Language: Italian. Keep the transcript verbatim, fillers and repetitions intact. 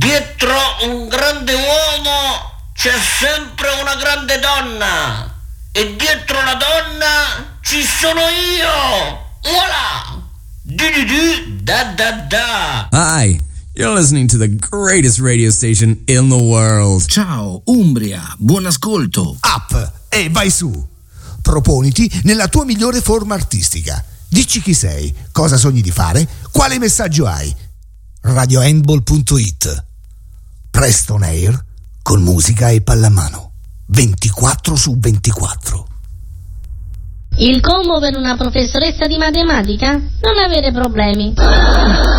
Dietro un grande uomo c'è sempre una grande donna, e dietro la donna ci sono io. Voilà! Du-du-du, da da da. Hi, you're listening to the greatest radio station in the world. Ciao Umbria, buon ascolto. Up e vai su. Proponiti nella tua migliore forma artistica. Dici chi sei, cosa sogni di fare, quale messaggio hai. radio handball punto it. Presto on air con musica e pallamano. ventiquattro su ventiquattro. Il combo per una professoressa di matematica? Non avere problemi.